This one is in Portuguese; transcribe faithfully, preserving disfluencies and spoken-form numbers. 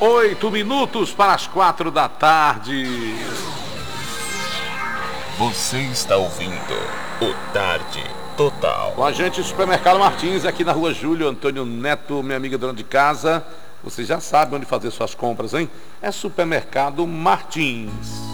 Oito minutos para as quatro da tarde. Você está ouvindo o Tarde Total. Com a gente, Supermercado Martins, aqui na rua Júlio Antônio Neto, minha amiga dona de casa. Você já sabe onde fazer suas compras, hein? É Supermercado Martins.